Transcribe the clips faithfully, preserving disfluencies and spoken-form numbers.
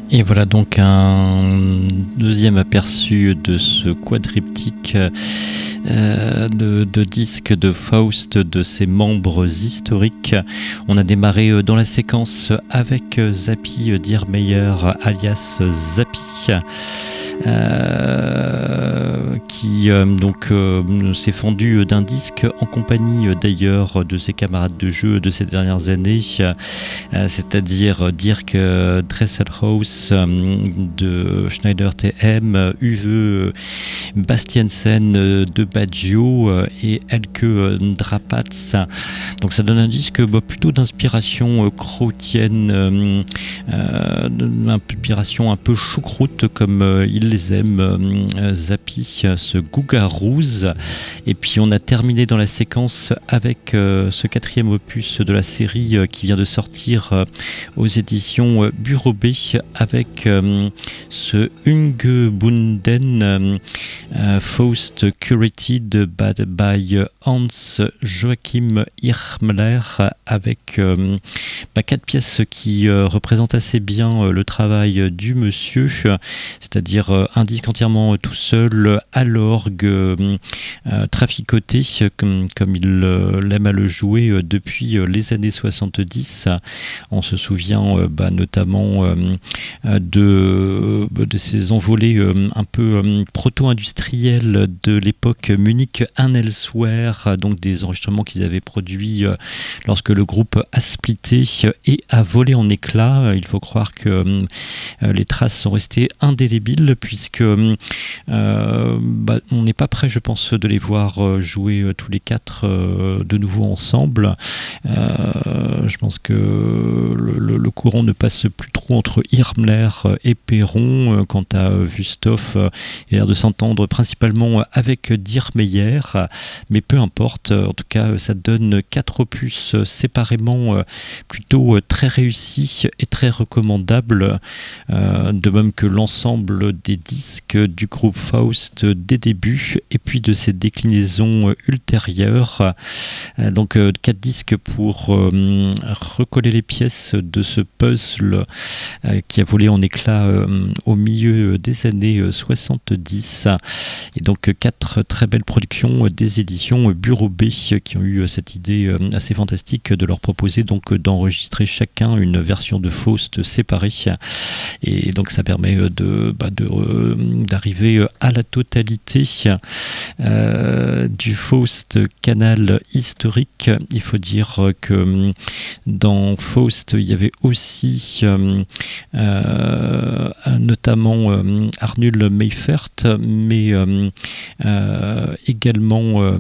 Et voilà donc un deuxième aperçu de ce quadriptyque euh, de, de disques de Faust, de ses membres historiques. On a démarré dans la séquence avec Zappy Diermeyer alias Zappy. Euh, qui euh, donc euh, s'est fendu d'un disque en compagnie euh, d'ailleurs de ses camarades de jeu de ces dernières années, euh, c'est-à-dire Dirk Dresselhaus euh, de Schneider T M, Uwe Bastiensen de Baggio euh, et Elke Drapatz. Donc ça donne un disque bah, plutôt d'inspiration euh, krautienne, euh, euh, d'inspiration un peu choucroute comme euh, il les aime, euh, Zappy, ce Gougarouz. Et puis on a terminé dans la séquence avec euh, ce quatrième opus de la série euh, qui vient de sortir euh, aux éditions euh, Bureau B avec euh, ce Ungebunden euh, euh, Faust Curated by Hans Joachim Hirmler avec euh, bah, quatre pièces qui euh, représentent assez bien euh, le travail du monsieur, c'est-à-dire euh, un disque entièrement tout seul à l'orgue, euh, euh, traficoté comme, comme il euh, l'aime à le jouer euh, depuis euh, les années soixante-dix. On se souvient euh, bah, notamment euh, de, de ces envolées euh, un peu euh, proto-industrielles de l'époque Munich and Elsewhere, donc des enregistrements qu'ils avaient produits euh, lorsque le groupe a splitté et a volé en éclats. Il faut croire que euh, les traces sont restées indélébiles puisque euh, bah, on n'est pas prêt, je pense, de les voir jouer euh, tous les quatre euh, de nouveau ensemble. Euh, je pense que le, le, le courant ne passe plus trop entre Hirmler et Perron. Quant à Wüsthof, il a l'air de s'entendre principalement avec Diermeyer, mais peu importe. En tout cas, ça donne quatre opus séparément plutôt très réussis et très recommandables, euh, de même que l'ensemble des disques du groupe Faust des débuts et puis de ses déclinaisons ultérieures. Euh, donc euh, quatre disques pour euh, recoller les pièces de ce puzzle euh, qui a volé en éclats euh, au milieu des années soixante-dix. Et donc quatre très belles productions des éditions Bureau B qui ont eu cette idée assez fantastique de leur proposer donc d'enregistrer chacun une version de Faust séparée. Et donc ça permet de, bah, de euh, d'arriver à la totalité euh, du Faust canal historique. Il faut dire que dans Faust il y avait aussi euh, euh, notamment euh, Arnul Meifert, mais euh, euh, également euh,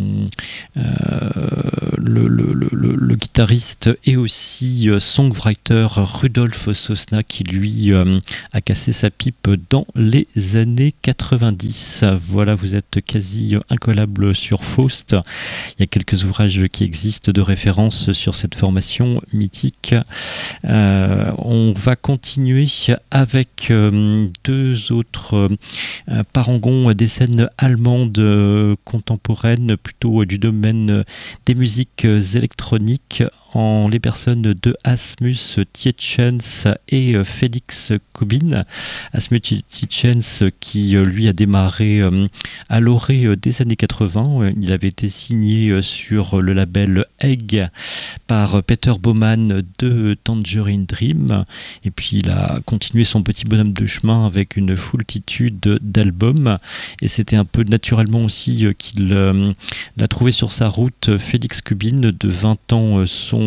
euh, le, le, le, le guitariste et aussi euh, songwriter Rudolf Sosna qui lui euh, a cassé sa pipe dans les années quatre-vingt-dix. Voilà, vous êtes quasi incollable sur Faust. Il y a quelques ouvrages qui existent de référence sur cette formation mythique. Euh, on va continuer avec euh, deux autres euh, parangons des scènes allemandes euh, contemporaines, plutôt du domaine des musiques électroniques, en les personnes de Asmus Tietjens et Félix Kubin. Asmus Tietjens qui lui a démarré à l'orée des années quatre-vingts. Il avait été signé sur le label Egg par Peter Baumann de Tangerine Dream, et puis il a continué son petit bonhomme de chemin avec une foultitude d'albums, et c'était un peu naturellement aussi qu'il euh, l'a trouvé sur sa route. Félix Kubin, de vingt ans, son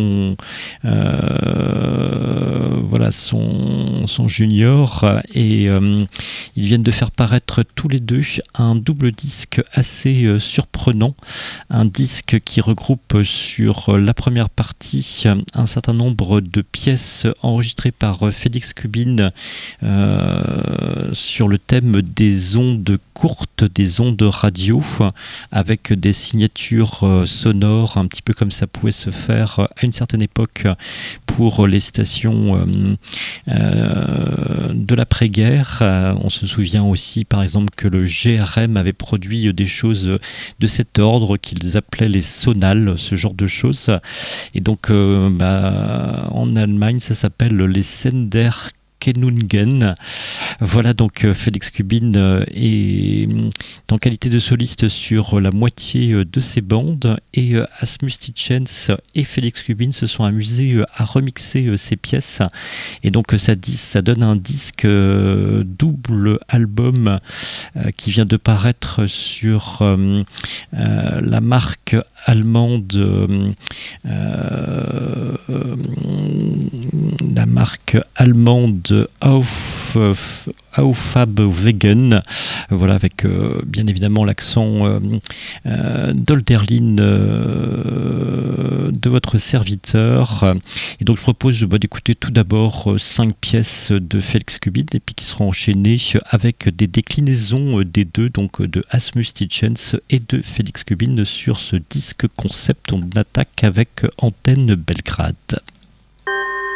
Euh, voilà son, son junior, et euh, ils viennent de faire paraître tous les deux un double disque assez euh, surprenant, un disque qui regroupe sur la première partie un certain nombre de pièces enregistrées par Félix Kubin euh, sur le thème des ondes courtes, des ondes radio, avec des signatures euh, sonores un petit peu comme ça pouvait se faire à une certaine époque pour les stations euh, euh, de l'après-guerre. Euh, on se souvient aussi par exemple que le G R M avait produit des choses de cet ordre qu'ils appelaient les sonales, ce genre de choses. Et donc euh, bah, en Allemagne ça s'appelle les Sender Kenungen. Voilà, donc Félix Cubin est en qualité de soliste sur la moitié de ses bandes, et Asmus Stitchens et Félix Cubin se sont amusés à remixer ces pièces, et donc ça, ça donne un disque double album qui vient de paraître sur euh, euh, la marque allemande euh, euh, la marque allemande Auf, Aufabwegen, voilà, avec euh, bien évidemment l'accent euh, euh, d'Olderlin euh, de votre serviteur. Et donc je propose bah, d'écouter tout d'abord euh, cinq pièces de Félix Cubin, et puis qui seront enchaînées avec des déclinaisons des deux, donc de Asmus Stitchens et de Félix Cubin, sur ce disque concept. On attaque avec Antenne Belgrade.